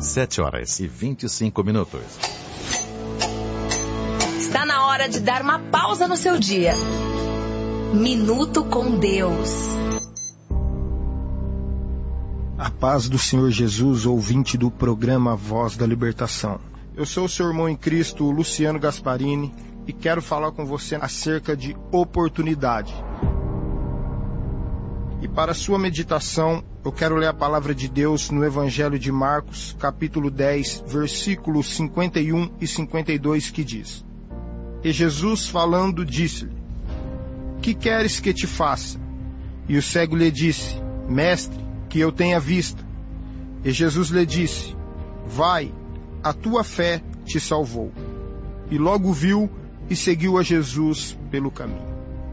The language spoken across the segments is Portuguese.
7h25. Está na hora de dar uma pausa no seu dia. Minuto com Deus. A paz do Senhor Jesus, ouvinte do programa Voz da Libertação. Eu sou o seu irmão em Cristo, Luciano Gasparini, e quero falar com você acerca de oportunidade. E para a sua meditação, eu quero ler a palavra de Deus no Evangelho de Marcos, capítulo 10, versículos 51 e 52, que diz: E Jesus falando disse-lhe: Que queres que te faça? E o cego lhe disse: Mestre, que eu tenha vista. E Jesus lhe disse: Vai, a tua fé te salvou. E logo viu e seguiu a Jesus pelo caminho.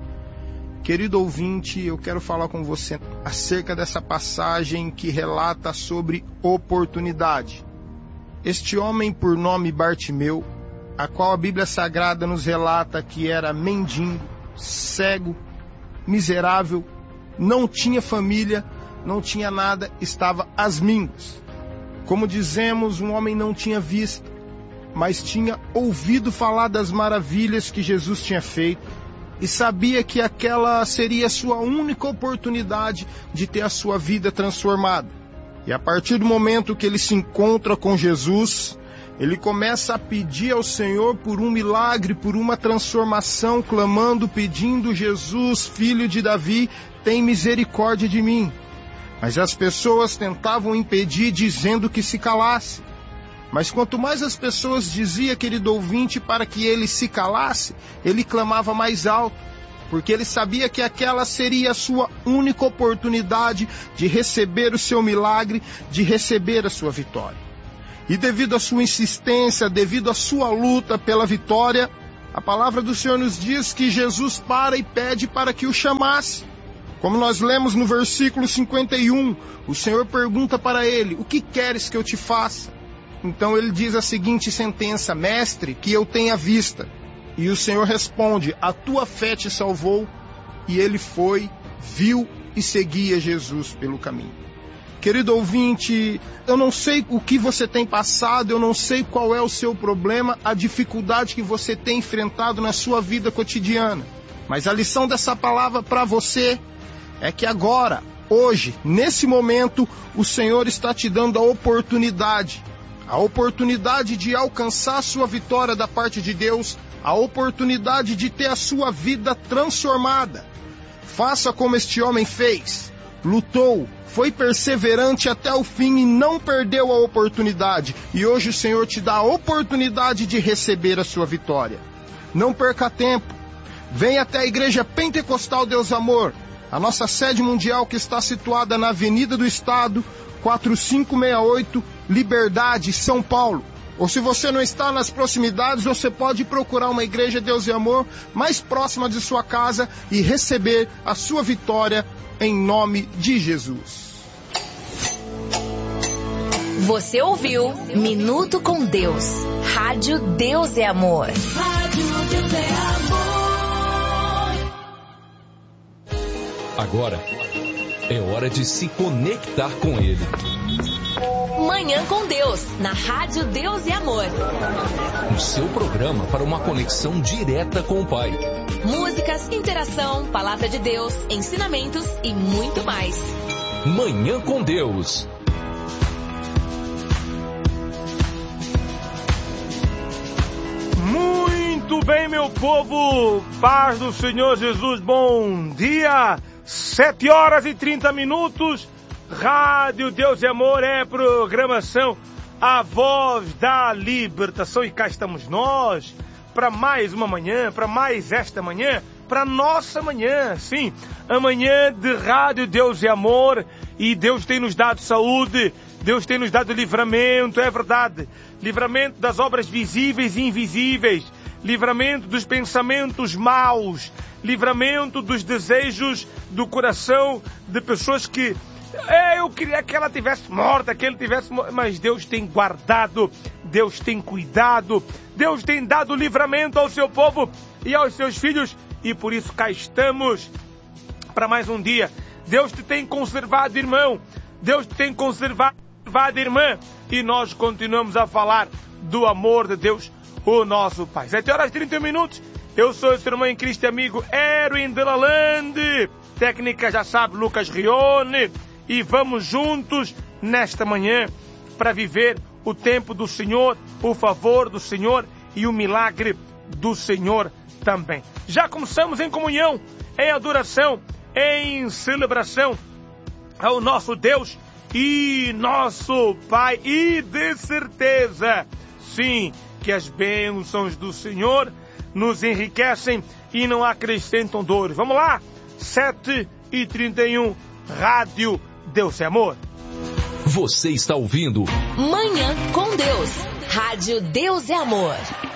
Querido ouvinte, eu quero falar com você acerca dessa passagem que relata sobre oportunidade. Este homem por nome Bartimeu, a qual a Bíblia Sagrada nos relata que era mendigo, cego, miserável, não tinha família, não tinha nada, estava às mínguas. Como dizemos, um homem não tinha vista, mas tinha ouvido falar das maravilhas que Jesus tinha feito e sabia que aquela seria a sua única oportunidade de ter a sua vida transformada. E a partir do momento que ele se encontra com Jesus, ele começa a pedir ao Senhor por um milagre, por uma transformação, clamando, pedindo: Jesus, filho de Davi, tem misericórdia de mim. Mas as pessoas tentavam impedir, dizendo que se calasse. Mas quanto mais as pessoas diziam, querido ouvinte, para que ele se calasse, ele clamava mais alto, porque ele sabia que aquela seria a sua única oportunidade de receber o seu milagre, de receber a sua vitória. E devido à sua insistência, devido à sua luta pela vitória, a palavra do Senhor nos diz que Jesus para e pede para que o chamasse. Como nós lemos no versículo 51, o Senhor pergunta para ele: O que queres que eu te faça? Então ele diz a seguinte sentença: Mestre, que eu tenha vista. E o Senhor responde: A tua fé te salvou. E ele foi, viu e seguia Jesus pelo caminho. Querido ouvinte, eu não sei o que você tem passado, eu não sei qual é o seu problema, a dificuldade que você tem enfrentado na sua vida cotidiana. Mas a lição dessa palavra para você é que agora, hoje, nesse momento, o Senhor está te dando a oportunidade de alcançar a sua vitória da parte de Deus, a oportunidade de ter a sua vida transformada. Faça como este homem fez, lutou, foi perseverante até o fim e não perdeu a oportunidade. E hoje o Senhor te dá a oportunidade de receber a sua vitória. Não perca tempo, venha até a Igreja Pentecostal Deus Amor, a nossa sede mundial que está situada na Avenida do Estado, 4568, Liberdade, São Paulo. Ou se você não está nas proximidades, você pode procurar uma Igreja Deus e Amor mais próxima de sua casa e receber a sua vitória em nome de Jesus. Você ouviu Minuto com Deus. Rádio Deus é Amor. Rádio Deus é Amor. Agora é hora de se conectar com Ele. Manhã com Deus, na Rádio Deus e Amor. O seu programa para uma conexão direta com o Pai. Músicas, interação, palavra de Deus, ensinamentos e muito mais. Manhã com Deus. Muito bem, meu povo, paz do Senhor Jesus, bom dia, 7h30, Rádio Deus e Amor é programação, a voz da libertação, e cá estamos nós, para mais uma manhã, para mais esta manhã, para nossa manhã, sim, a manhã de Rádio Deus e Amor, e Deus tem nos dado saúde, Deus tem nos dado livramento, é verdade, livramento das obras visíveis e invisíveis, livramento dos pensamentos maus, livramento dos desejos do coração de pessoas que eu queria que ela tivesse morta, que ele tivesse morto, mas Deus tem guardado, Deus tem cuidado, Deus tem dado livramento ao seu povo e aos seus filhos, e por isso cá estamos para mais um dia. Deus te tem conservado, irmão, Deus te tem conservado, irmã, e nós continuamos a falar do amor de Deus, o nosso Pai. 7h31. Eu sou o seu irmão em Cristo e amigo Erwin de Lalande. Técnica, já sabe, Lucas Rione. E vamos juntos nesta manhã para viver o tempo do Senhor, o favor do Senhor e o milagre do Senhor também. Já começamos em comunhão, em adoração, em celebração ao nosso Deus e nosso Pai. E de certeza, sim, que as bênçãos do Senhor nos enriquecem e não acrescentam dores. Vamos lá, 7h31, Rádio Deus é Amor. Você está ouvindo Manhã com Deus, Rádio Deus é Amor.